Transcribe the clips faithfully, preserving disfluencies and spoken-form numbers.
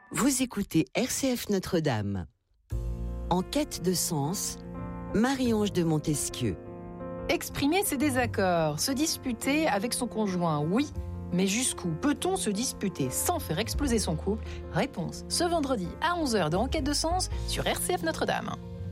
Vous écoutez R C F Notre-Dame. En quête de sens, Marie-Ange de Montesquieu. Exprimer ses désaccords, se disputer avec son conjoint, oui, mais jusqu'où peut-on se disputer sans faire exploser son couple? Réponse ce vendredi à onze heures dans En quête de sens sur R C F Notre-Dame.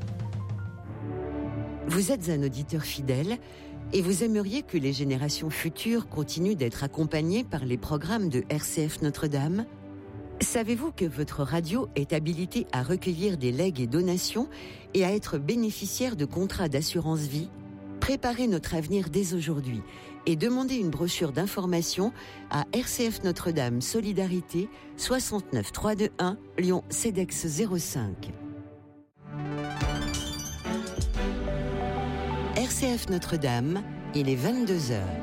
Vous êtes un auditeur fidèle et vous aimeriez que les générations futures continuent d'être accompagnées par les programmes de R C F Notre-Dame? Savez-vous que votre radio est habilitée à recueillir des legs et donations et à être bénéficiaire de contrats d'assurance vie? Préparez notre avenir dès aujourd'hui et demandez une brochure d'information à R C F Notre-Dame Solidarité soixante-neuf trois deux un Lyon CEDEX zéro cinq. R C F Notre-Dame, il est vingt-deux heures.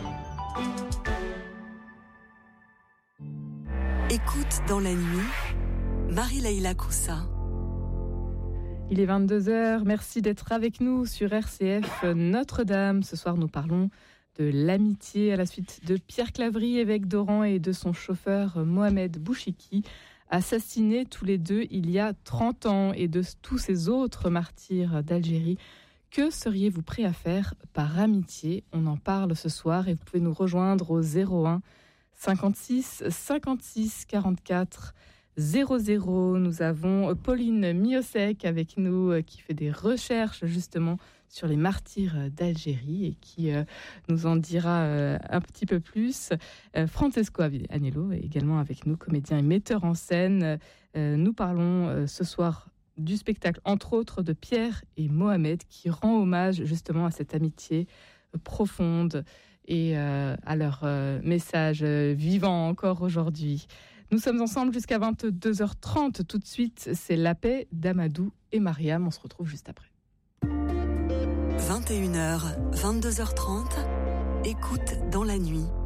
Écoute dans la nuit, Marie-Laïla Coussa. Il est vingt-deux heures, merci d'être avec nous sur R C F Notre-Dame. Ce soir, nous parlons de l'amitié à la suite de Pierre Claverie, évêque d'Oran, et de son chauffeur Mohamed Bouchiki, assassinés tous les deux il y a trente ans, et de tous ces autres martyrs d'Algérie. Que seriez-vous prêt à faire par amitié? On en parle ce soir et vous pouvez nous rejoindre au zéro un cinquante-six cinquante-six quarante-quatre zéro zéro. Nous avons Pauline Miosek avec nous qui fait des recherches justement sur les martyrs d'Algérie et qui euh, nous en dira euh, un petit peu plus. Euh, Francesco Agnello est également avec nous, comédien et metteur en scène. Euh, nous parlons euh, ce soir du spectacle, entre autres, de Pierre et Mohamed, qui rend hommage justement à cette amitié profonde et euh, à leur euh, message euh, vivant encore aujourd'hui. Nous sommes ensemble jusqu'à vingt-deux heures trente. Tout de suite, c'est La Paix d'Amadou et Mariam. On se retrouve juste après. vingt et une heures, vingt-deux heures trente, écoute dans la nuit.